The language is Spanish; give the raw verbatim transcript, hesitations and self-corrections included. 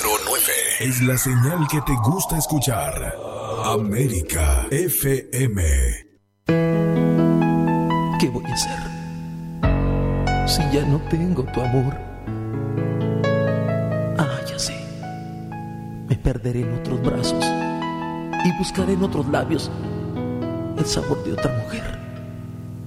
cero nueve. Es la señal que te gusta escuchar. América F M. ¿Qué voy a hacer si ya no tengo tu amor? Ah, ya sé. Me perderé en otros brazos y buscaré en otros labios el sabor de otra mujer.